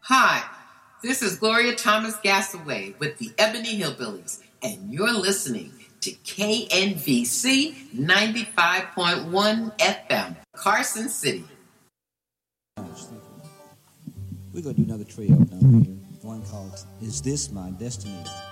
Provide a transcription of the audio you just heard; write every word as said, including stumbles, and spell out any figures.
Hi, this is Gloria Thomas Gassaway with the Ebony Hillbillies, and you're listening to K N V C ninety-five point one F M, Carson City. We're going to do another trio down here, one called Is This My Destiny?